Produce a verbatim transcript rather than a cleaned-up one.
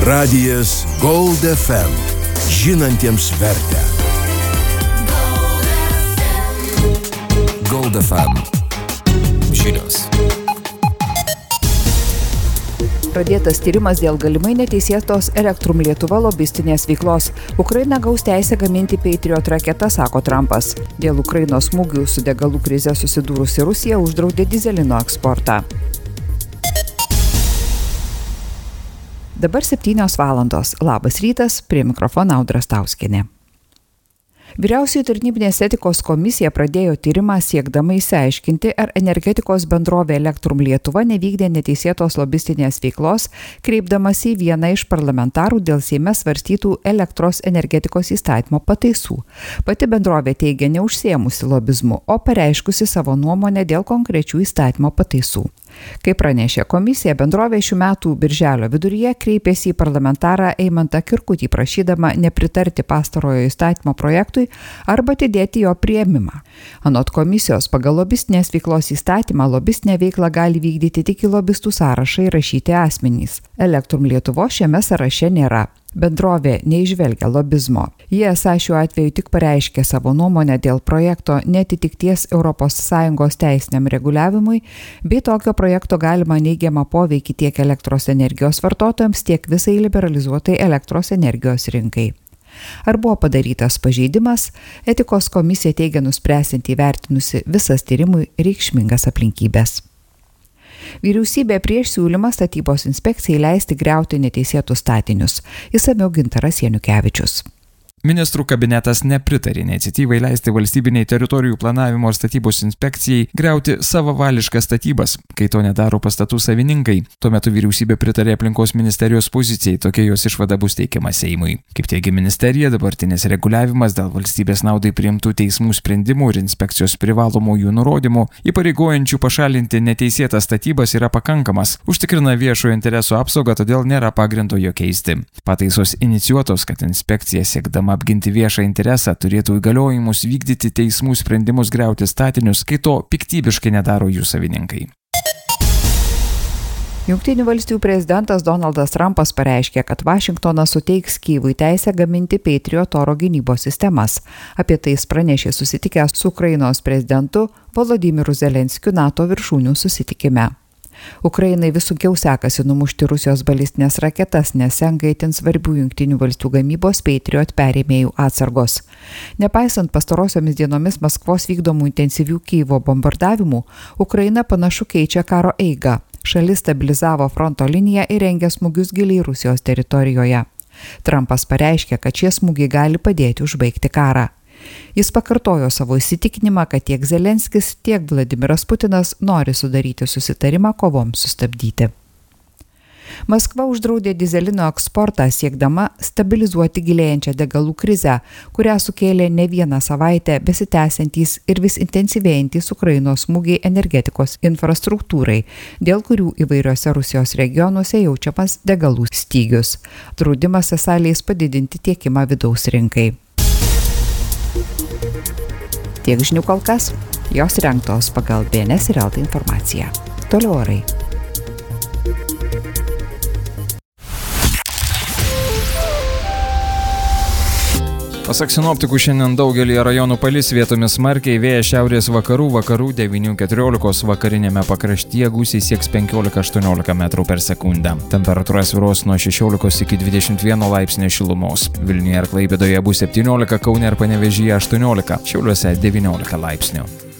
Radijas Gold F M. Žinantiems vertę. Gold F M. Žinios. Pradėtas tyrimas dėl galimai neteisėtos Elektrum Lietuva lobistinės veiklos. Ukraina gaus teisę gaminti Patriot raketas, sako Trumpas. Dėl Ukrainos smūgių su degalų krize susidūrusi Rusija uždraudė dyzelino eksportą. Dabar septynios valandos. Labas rytas, prie mikrofono Audra Stauskienė. Vyriausioji tarnybinės etikos komisija pradėjo tyrimą siekdama išsiaiškinti, ar energetikos bendrovė Elektrum Lietuva nevykdė neteisėtos lobistinės veiklos, kreipdamasi į vieną iš parlamentarų dėl Seime svarstytų elektros energetikos įstatymo pataisų. Pati bendrovė teigia neužsiėmusi lobizmu, o pareiškusi savo nuomonę dėl konkrečių įstatymo pataisų. Kaip pranešė komisija, bendrovė šių metų birželio viduryje kreipėsi į parlamentarą Eimantą Kirkutį prašydama nepritarti pastarojo įstatymo projektui arba atidėti jo priėmimą. Anot komisijos, pagal lobistinės veiklos įstatymą lobistinę veiklą gali vykdyti tik į lobistų sąrašą įrašyti asmenys. Elektrum Lietuvos šiame sąraše nėra. Bendrovė neižvelgia lobizmo. Jie esą šiuo atveju tik pareiškė savo nuomonę dėl projekto netitikties Europos Sąjungos teisiniam reguliavimui, bei tokio projekto galima neigiamą poveikį tiek elektros energijos vartotojams, tiek visai liberalizuotai elektros energijos rinkai. Ar buvo padarytas pažeidimas, etikos komisija teigia nuspręsianti įvertinusi visas tyrimui reikšmingas aplinkybės. Vyriausybė prieš siūlymą statybos inspekcijai leisti griauti neteisėtus statinius. Išsamiau Gintaras Janukevičius. Ministrų kabinetas nepritarė iniciatyvai leisti valstybiniai teritorijų planavimo ir statybos inspekcijai griauti savavališkas statybas, kai to nedaro pastatų savininkai. Tuo metu vyriausybė pritarė aplinkos ministerijos pozicijai, tokia jos išvada bus teikiama Seimui. Kaip teigia ministerija, dabartinis reguliavimas dėl valstybės naudai priimtų teismų sprendimų ir inspekcijos privalomųjų nurodymų, įpareigojančių pašalinti neteisėtas statybas, yra pakankamas, užtikrina viešojo intereso apsaugą, todėl nėra pagrindo jo keisti. Pataisos inicijuotos, kad inspekcija siekdama apginti viešą interesą turėtų įgaliojimus vykdyti teismų sprendimus griauti statinius, kai to piktybiškai nedaro jų savininkai. Jungtinių valstijų prezidentas Donaldas Trumpas pareiškė, kad Vašingtonas suteiks Kyjivui teisę gaminti Patriot oro gynybos sistemas. Apie tai jis pranešė susitikęs su Ukrainos prezidentu Volodymyru Zelenskiu NATO viršūnių susitikime. Ukrainai vis sunkiau sekasi numušti Rusijos balistinės raketas, nes senka itin svarbių Jungtinių valstijų gamybos Patriot perėmėjų atsargos. Nepaisant pastarosiomis dienomis Maskvos vykdomų intensyvių Kyjivo bombardavimų, Ukraina panašu keičia karo eigą. Šalis stabilizavo fronto liniją ir rengia smūgius giliai Rusijos teritorijoje. Trumpas pareiškė, kad šie smūgiai gali padėti užbaigti karą. Jis pakartojo savo įsitikinimą, kad tiek Zelenskis, tiek Vladimiras Putinas nori sudaryti susitarimą kovoms sustabdyti. Maskva uždraudė dyzelino eksportą, siekdama stabilizuoti gilėjančią degalų krizę, kurią sukėlė ne vieną savaitę besitęsiantys ir vis intensyvėjantys Ukrainos smūgiai energetikos infrastruktūrai, dėl kurių įvairiose Rusijos regionuose jaučiamas degalų stygius. Draudimas esą leis padidinti tiekimą vidaus rinkai. Tiek žinių kol kas, jos rengtos pagal B N S ir L T informaciją. Toliau orai. Pasak sinoptikų, šiandien daugelį rajonų palis, vietomis smarkiai, vėjas šiaurės vakarų, vakarų devynių keturiolikos, vakarinėme pakraštyje gūsiai sieks penkiolika aštuoniolika metrų per sekundę. Temperatūra svyruos nuo šešiolikos iki dvidešimt vieno laipsnio šilumos. Vilniuje ir Klaipėdoje bus septyniolika, Kaune ir Panevėžyje aštuoniolika, Šiauliuose devyniolika laipsnių.